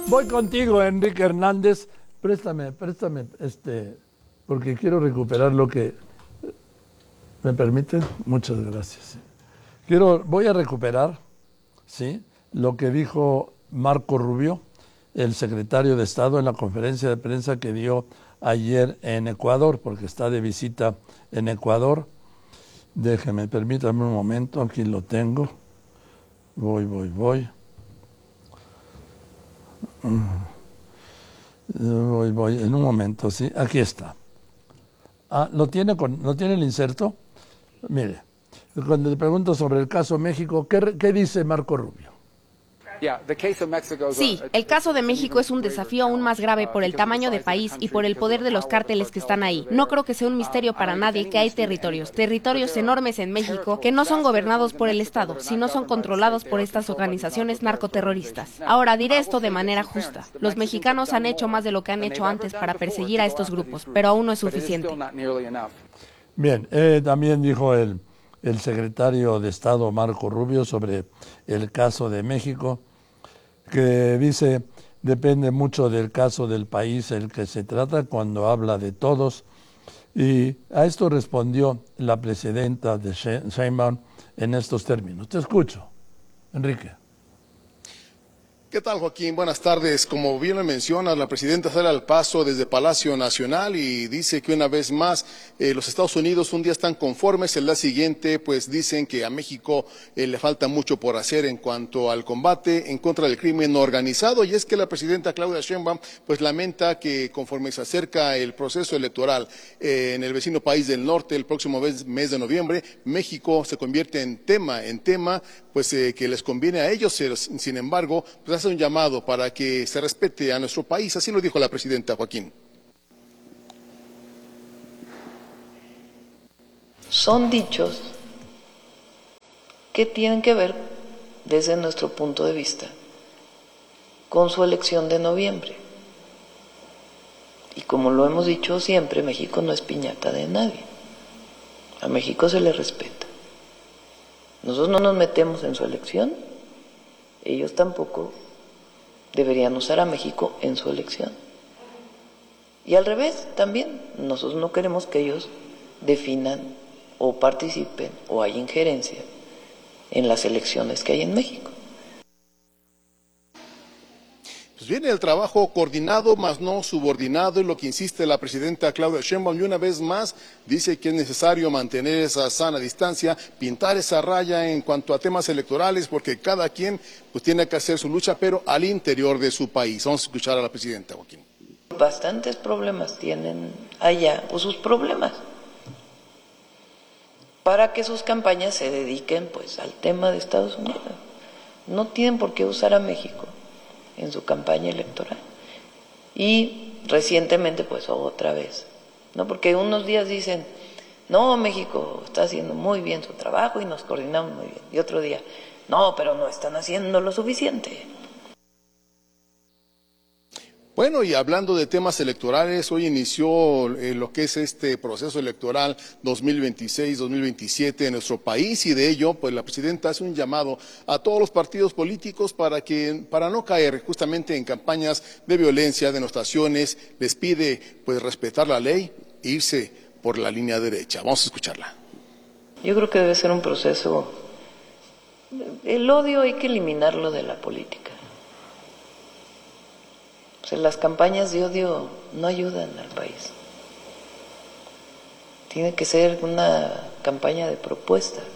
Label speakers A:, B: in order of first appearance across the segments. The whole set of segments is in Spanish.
A: Voy contigo, Enrique Hernández. Préstame, porque quiero recuperar lo que... ¿Me permiten? Muchas gracias. Voy a recuperar, ¿sí?, lo que dijo Marco Rubio, el secretario de Estado, en la conferencia de prensa que dio ayer en Ecuador, porque está de visita en Ecuador. Permítame un momento, aquí lo tengo. Voy. Voy. En un momento, sí. Aquí está. ¿Lo tiene el inserto? Mire, cuando le pregunto sobre el caso México, ¿qué dice Marco Rubio?
B: Sí, el caso de México es un desafío aún más grave por el tamaño de país y por el poder de los cárteles que están ahí. No creo que sea un misterio para nadie que hay territorios enormes en México que no son gobernados por el Estado, sino son controlados por estas organizaciones narcoterroristas. Ahora, diré esto de manera justa. Los mexicanos han hecho más de lo que han hecho antes para perseguir a estos grupos, pero aún no es suficiente.
A: Bien, también dijo el secretario de Estado Marco Rubio sobre el caso de México, que dice, depende mucho del caso del país el que se trata cuando habla de todos. Y a esto respondió la presidenta de Sheinbaum en estos términos. Te escucho, Enrique.
C: ¿Qué tal, Joaquín? Buenas tardes. Como bien lo menciona, la presidenta sale al paso desde Palacio Nacional y dice que una vez más los Estados Unidos un día están conformes, el día siguiente pues dicen que a México le falta mucho por hacer en cuanto al combate en contra del crimen organizado, y es que la presidenta Claudia Sheinbaum pues lamenta que conforme se acerca el proceso electoral en el vecino país del norte el próximo mes de noviembre, México se convierte en tema pues que les conviene a ellos. Sin embargo, pues hace un llamado para que se respete a nuestro país. Así lo dijo la presidenta, Joaquín.
D: Son dichos que tienen que ver, desde nuestro punto de vista, con su elección de noviembre. Y como lo hemos dicho siempre, México no es piñata de nadie. A México se le respeta. Nosotros no nos metemos en su elección, ellos tampoco deberían usar a México en su elección. Y al revés también, nosotros no queremos que ellos definan o participen o haya injerencia en las elecciones que hay en México.
C: Pues viene el trabajo coordinado, más no subordinado, es lo que insiste la presidenta Claudia Sheinbaum, y una vez más dice que es necesario mantener esa sana distancia, pintar esa raya en cuanto a temas electorales, porque cada quien pues tiene que hacer su lucha, pero al interior de su país. Vamos a escuchar a la presidenta, Joaquín.
D: Bastantes problemas tienen allá, o sus problemas, para que sus campañas se dediquen pues al tema de Estados Unidos. No tienen por qué usar a México en su campaña electoral. Y recientemente pues otra vez, ¿no? Porque unos días dicen, no, México está haciendo muy bien su trabajo y nos coordinamos muy bien, y otro día, no, pero no están haciendo lo suficiente.
C: Bueno, y hablando de temas electorales, hoy inició lo que es este proceso electoral 2026-2027 en nuestro país, y de ello, pues la presidenta hace un llamado a todos los partidos políticos para no caer justamente en campañas de violencia, denostaciones. Les pide pues respetar la ley e irse por la línea derecha. Vamos a escucharla.
D: Yo creo que debe ser un proceso. El odio hay que eliminarlo de la política. O sea, las campañas de odio no ayudan al país. Tiene que ser una campaña de propuestas.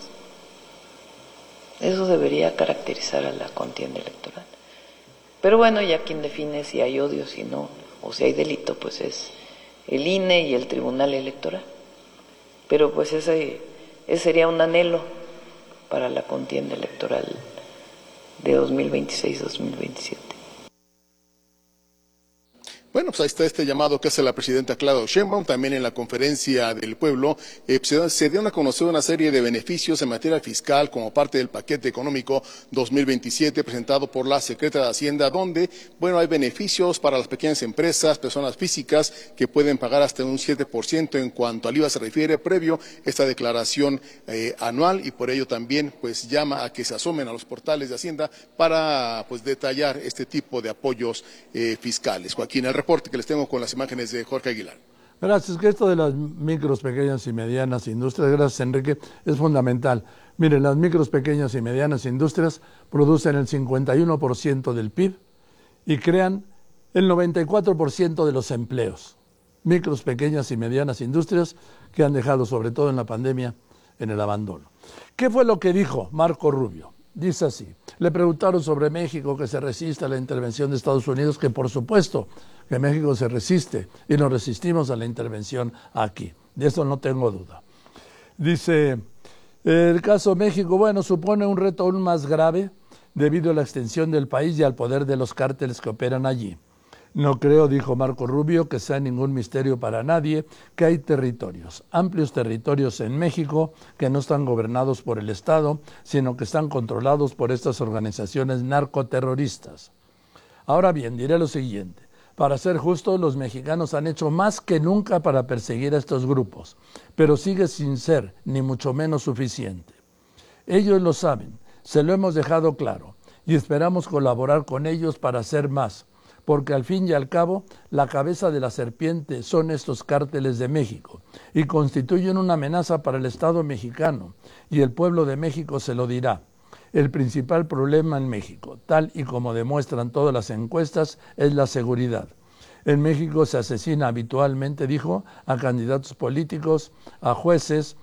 D: Eso debería caracterizar a la contienda electoral. Pero bueno, ya quien define si hay odio, si no, o si hay delito, pues es el INE y el Tribunal Electoral. Pero pues ese sería un anhelo para la contienda electoral de 2026-2027.
C: Bueno, pues ahí está este llamado que hace la presidenta Claudia Sheinbaum. También en la conferencia del pueblo se dieron a conocer una serie de beneficios en materia fiscal como parte del paquete económico 2027 presentado por la secretaria de Hacienda, donde, bueno, hay beneficios para las pequeñas empresas, personas físicas que pueden pagar hasta un 7% en cuanto al IVA se refiere, previo esta declaración anual, y por ello también pues llama a que se asomen a los portales de Hacienda para pues detallar este tipo de apoyos fiscales. Joaquín, el reporte que les tengo con las imágenes de Jorge Aguilar.
A: Gracias, que esto de las micros, pequeñas y medianas industrias, gracias Enrique, es fundamental. Miren, las micros, pequeñas y medianas industrias producen el 51% del PIB y crean el 94% de los empleos. Micros, pequeñas y medianas industrias que han dejado, sobre todo en la pandemia, en el abandono. ¿Qué fue lo que dijo Marco Rubio? Dice así, le preguntaron sobre México, que se resiste a la intervención de Estados Unidos, que por supuesto que México se resiste y nos resistimos a la intervención aquí. De eso no tengo duda. Dice, el caso México, bueno, supone un reto aún más grave debido a la extensión del país y al poder de los cárteles que operan allí. No creo, dijo Marco Rubio, que sea ningún misterio para nadie que hay territorios, amplios territorios en México que no están gobernados por el Estado, sino que están controlados por estas organizaciones narcoterroristas. Ahora bien, diré lo siguiente. Para ser justo, los mexicanos han hecho más que nunca para perseguir a estos grupos, pero sigue sin ser ni mucho menos suficiente. Ellos lo saben, se lo hemos dejado claro, y esperamos colaborar con ellos para hacer más, porque al fin y al cabo, la cabeza de la serpiente son estos cárteles de México, y constituyen una amenaza para el Estado mexicano, y el pueblo de México se lo dirá. El principal problema en México, tal y como demuestran todas las encuestas, es la seguridad. En México se asesina habitualmente, dijo, a candidatos políticos, a jueces,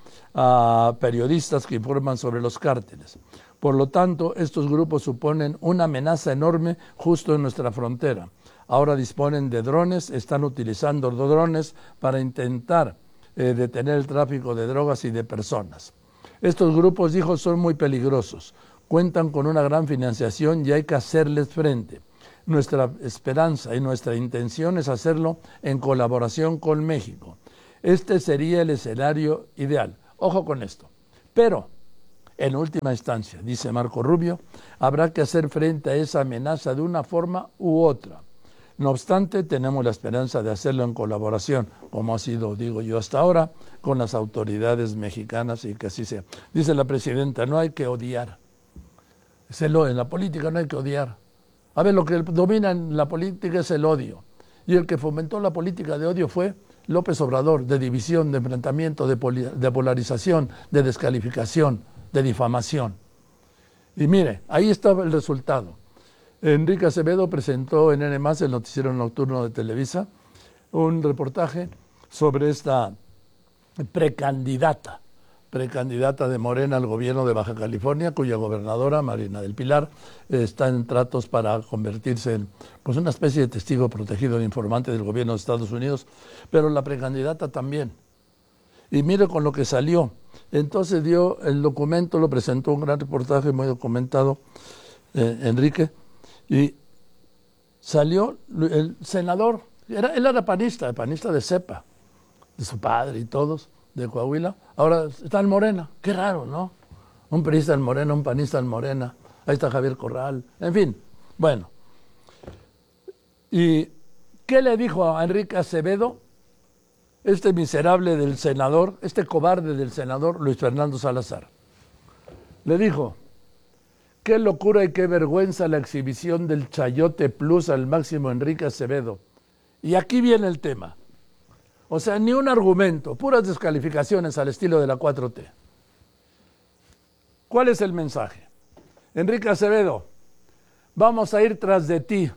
A: a periodistas que informan sobre los cárteles. Por lo tanto, estos grupos suponen una amenaza enorme justo en nuestra frontera. Ahora disponen de drones, están utilizando drones para intentar detener el tráfico de drogas y de personas. Estos grupos, dijo, son muy peligrosos. Cuentan con una gran financiación y hay que hacerles frente. Nuestra esperanza y nuestra intención es hacerlo en colaboración con México. Este sería el escenario ideal. Ojo con esto. Pero, en última instancia, dice Marco Rubio, habrá que hacer frente a esa amenaza de una forma u otra. No obstante, tenemos la esperanza de hacerlo en colaboración, como ha sido, digo yo, hasta ahora, con las autoridades mexicanas y que así sea. Dice la presidenta, no hay que odiar. En la política no hay que odiar. A ver, lo que domina en la política es el odio. Y el que fomentó la política de odio fue López Obrador, de división, de enfrentamiento, de polarización, de descalificación, de difamación. Y mire, ahí está el resultado. Enrique Acevedo presentó en N+, el noticiero nocturno de Televisa, un reportaje sobre esta precandidata de Morena al gobierno de Baja California, cuya gobernadora, Marina del Pilar, está en tratos para convertirse en pues, una especie de testigo protegido, de informante del gobierno de Estados Unidos, pero la precandidata también. Y mire con lo que salió. Entonces dio el documento, lo presentó un gran reportaje muy documentado, Enrique, y salió el senador, él era panista de cepa, de su padre y todos, de Coahuila. Ahora está en Morena, qué raro, ¿no? Un priista en Morena, un panista en Morena, ahí está Javier Corral, en fin, bueno. ¿Y qué le dijo a Enrique Acevedo? Este miserable del senador, este cobarde del senador Luis Fernando Salazar. Le dijo, qué locura y qué vergüenza la exhibición del Chayote Plus al máximo Enrique Acevedo. Y aquí viene el tema. O sea, ni un argumento, puras descalificaciones al estilo de la 4T. ¿Cuál es el mensaje? Enrique Acevedo, vamos a ir tras de ti.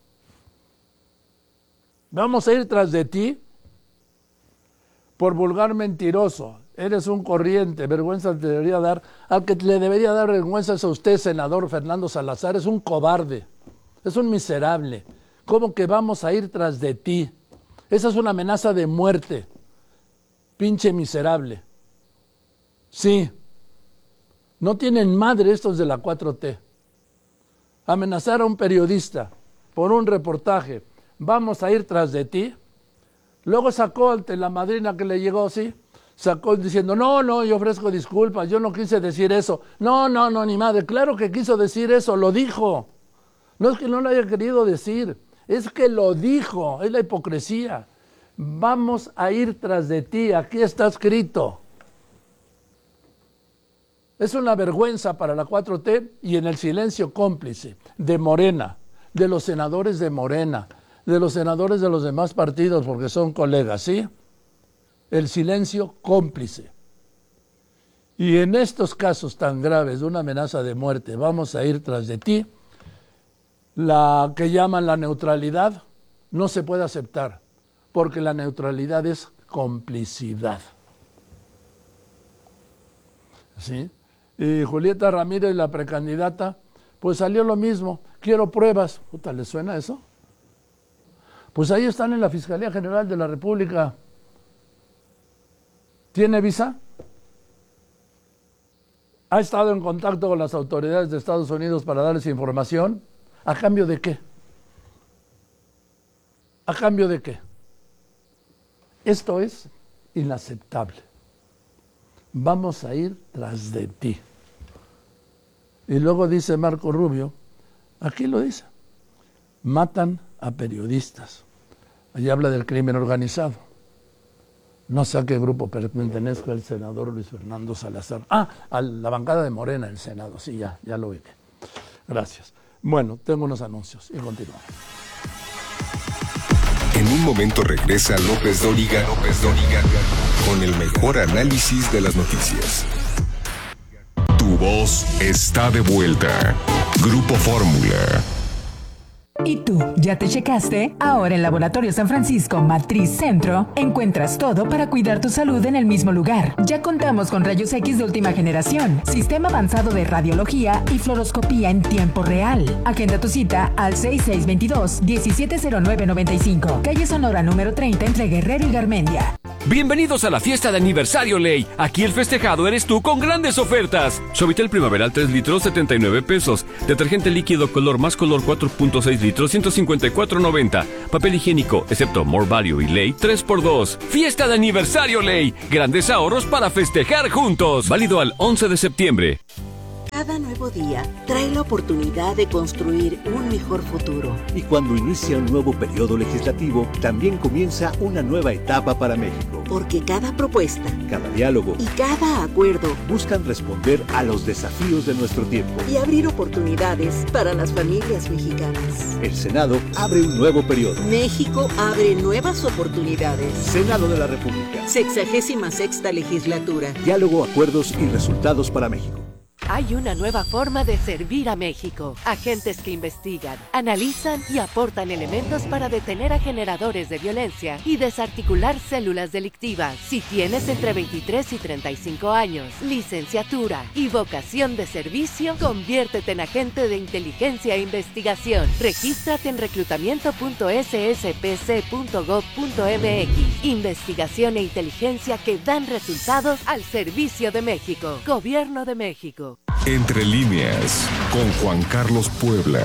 A: Vamos a ir tras de ti por vulgar mentiroso. Eres un corriente, vergüenza te debería dar. Al que le debería dar vergüenza es a usted, senador Fernando Salazar, es un cobarde, es un miserable. ¿Cómo que vamos a ir tras de ti? Esa es una amenaza de muerte, pinche miserable. Sí, no tienen madre estos de la 4T. Amenazar a un periodista por un reportaje, vamos a ir tras de ti. Luego sacó ante la madrina que le llegó, sí, sacó diciendo, no, yo ofrezco disculpas, yo no quise decir eso. No, ni madre, claro que quiso decir eso, lo dijo. No es que no lo haya querido decir, es que lo dijo, es la hipocresía. Vamos a ir tras de ti, aquí está escrito. Es una vergüenza para la 4T y en el silencio cómplice de Morena, de los senadores de Morena, de los senadores de los demás partidos, porque son colegas, ¿sí? El silencio cómplice. Y en estos casos tan graves de una amenaza de muerte, vamos a ir tras de ti, la que llaman la neutralidad no se puede aceptar, porque la neutralidad es complicidad. ¿Sí? Y Julieta Ramírez, la precandidata, pues salió lo mismo, quiero pruebas. Puta, ¿les suena eso? Pues ahí están en la Fiscalía General de la República. ¿Tiene visa? ¿Ha estado en contacto con las autoridades de Estados Unidos para darles información? ¿A cambio de qué? ¿A cambio de qué? Esto es inaceptable. Vamos a ir tras de ti. Y luego dice Marco Rubio, aquí lo dice, matan a periodistas. Allí habla del crimen organizado. No sé a qué grupo pertenezca el senador Luis Fernando Salazar. A la bancada de Morena, el Senado. Sí, ya lo ubiqué. Gracias. Bueno, tengo unos anuncios y continuamos.
E: En un momento regresa López Dóriga con el mejor análisis de las noticias. Tu voz está de vuelta. Grupo Fórmula.
F: ¿Y tú, ya te checaste? Ahora en Laboratorio San Francisco Matriz Centro encuentras todo para cuidar tu salud en el mismo lugar. Ya contamos con rayos X de última generación, sistema avanzado de radiología y fluoroscopía en tiempo real. Agenda tu cita al 6622-170995, calle Sonora número 30 entre Guerrero y Garmendia.
G: Bienvenidos a la fiesta de aniversario Ley. Aquí el festejado eres tú con grandes ofertas. Suavitel primaveral 3 litros 79 pesos. Detergente líquido color más color 4.6 litros 154.90. Papel higiénico excepto More Value y Ley 3x2. Fiesta de aniversario Ley. Grandes ahorros para festejar juntos. Válido al 11 de septiembre.
H: Cada nuevo día trae la oportunidad de construir un mejor futuro.
I: Y cuando inicia un nuevo periodo legislativo, también comienza una nueva etapa para México.
H: Porque cada propuesta,
I: cada diálogo
H: y cada acuerdo
I: buscan responder a los desafíos de nuestro tiempo
H: y abrir oportunidades para las familias mexicanas.
I: El Senado abre un nuevo periodo.
H: México abre nuevas oportunidades.
I: Senado de la República.
H: 66ª legislatura.
I: Diálogo, acuerdos y resultados para México.
J: Hay una nueva forma de servir a México. Agentes que investigan, analizan y aportan elementos para detener a generadores de violencia y desarticular células delictivas. Si tienes entre 23 y 35 años, licenciatura y vocación de servicio, conviértete en agente de inteligencia e investigación. Regístrate en reclutamiento.sspc.gov.mx. Investigación e inteligencia que dan resultados al servicio de México. Gobierno de México.
E: Entre líneas, con Juan Carlos Puebla.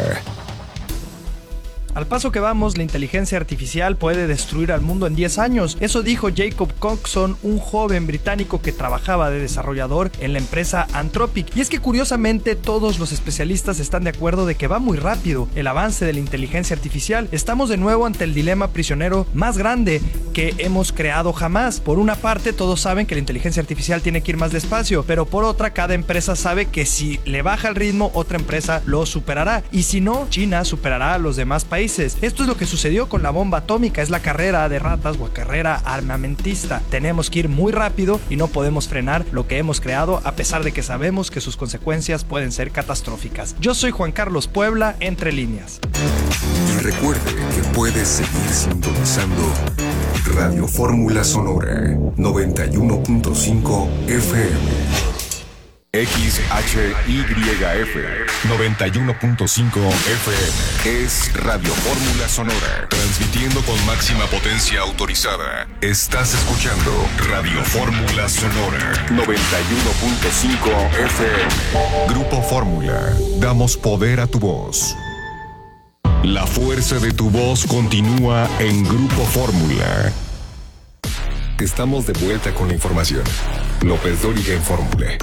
K: Al paso que vamos, la inteligencia artificial puede destruir al mundo en 10 años. Eso dijo Jacob Coxon, un joven británico que trabajaba de desarrollador en la empresa Anthropic. Y es que curiosamente todos los especialistas están de acuerdo de que va muy rápido el avance de la inteligencia artificial. Estamos de nuevo ante el dilema prisionero más grande que hemos creado jamás. Por una parte, todos saben que la inteligencia artificial tiene que ir más despacio, pero por otra, cada empresa sabe que si le baja el ritmo, otra empresa lo superará. Y si no, China superará a los demás países. Esto es lo que sucedió con la bomba atómica, es la carrera de ratas o carrera armamentista. Tenemos que ir muy rápido y no podemos frenar lo que hemos creado a pesar de que sabemos que sus consecuencias pueden ser catastróficas. Yo soy Juan Carlos Puebla, Entre Líneas.
E: Y recuerde que puedes seguir sintonizando Radio Fórmula Sonora 91.5 FM. XHYF 91.5 FM es Radio Fórmula Sonora, transmitiendo con máxima potencia autorizada. Estás escuchando Radio Fórmula Sonora 91.5 FM. Grupo Fórmula, damos poder a tu voz. La fuerza de tu voz continúa en Grupo Fórmula. Estamos de vuelta con la información. López Dóriga en Fórmula.